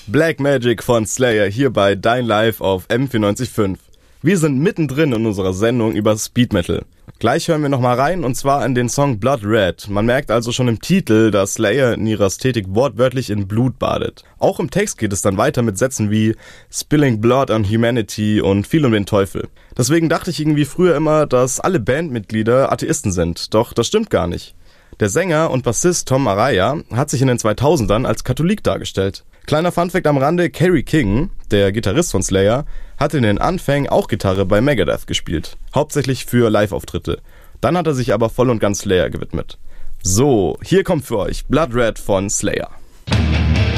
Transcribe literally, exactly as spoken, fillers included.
Black Magic von Slayer hier bei Dein Live auf M vierundneunzig Komma fünf. Wir sind mittendrin in unserer Sendung über Speed Metal. Gleich hören wir nochmal rein und zwar in den Song Blood Red. Man merkt also schon im Titel, dass Slayer in ihrer Ästhetik wortwörtlich in Blut badet. Auch im Text geht es dann weiter mit Sätzen wie Spilling Blood on Humanity und viel um den Teufel. Deswegen dachte ich irgendwie früher immer, dass alle Bandmitglieder Atheisten sind, doch das stimmt gar nicht. Der Sänger und Bassist Tom Araya hat sich in den zweitausendern als Katholik dargestellt. Kleiner Funfact am Rande, Kerry King, der Gitarrist von Slayer, hat in den Anfängen auch Gitarre bei Megadeth gespielt. Hauptsächlich für Live-Auftritte. Dann hat er sich aber voll und ganz Slayer gewidmet. So, hier kommt für euch Blood Red von Slayer.